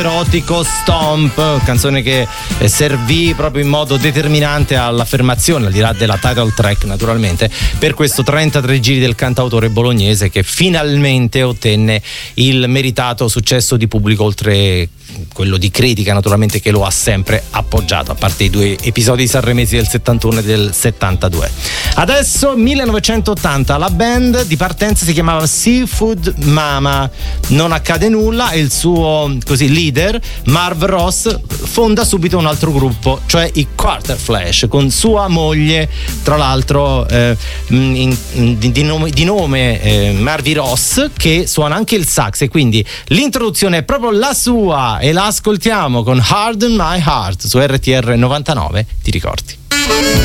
Erotico Stomp, canzone che servì proprio in modo determinante all'affermazione, al di là della title track naturalmente, per questo 33 giri del cantautore bolognese che finalmente ottenne il meritato successo di pubblico, oltre quello di critica naturalmente, che lo ha sempre appoggiato, a parte i 2 episodi sanremesi del 71 e del 72. Adesso 1980, la band di partenza si chiamava Seafood Mama, non accade nulla e il suo così leader Marv Ross fonda subito un altro gruppo, cioè i Quarter Flash, con sua moglie tra l'altro di nome Marvy Ross, che suona anche il sax, e quindi l'introduzione è proprio la sua e la ascoltiamo con Harden My Heart su RTR 99, ti ricordi?